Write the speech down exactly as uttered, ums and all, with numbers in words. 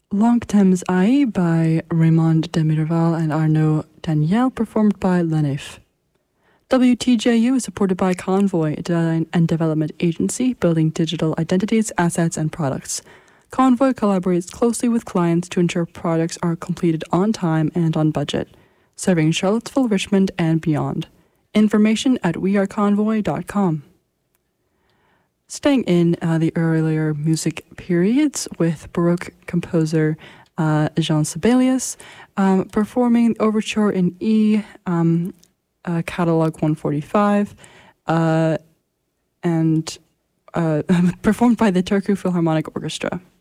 Longtemps Ai by Raymond de Miraval and Arnaud Daniel, performed by Lenif. W T J U is supported by Convoy, a design and development agency building digital identities, assets, and products. Convoy collaborates closely with clients to ensure projects are completed on time and on budget, serving Charlottesville, Richmond, and beyond. Information at we are convoy dot com. Staying in uh, the earlier music periods with Baroque composer uh, Jean Sibelius, um, performing Overture in E, um, uh, Catalog one forty-five, uh, and uh, performed by the Turku Philharmonic Orchestra.